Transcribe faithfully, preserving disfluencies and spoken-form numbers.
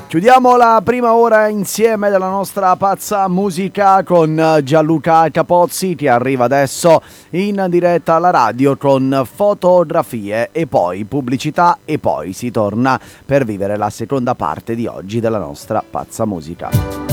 Chiudiamo la prima ora insieme della nostra pazza musica con Gianluca Capozzi, che arriva adesso in diretta alla radio con fotografie e poi pubblicità e poi si torna per vivere la seconda parte di oggi della nostra pazza musica.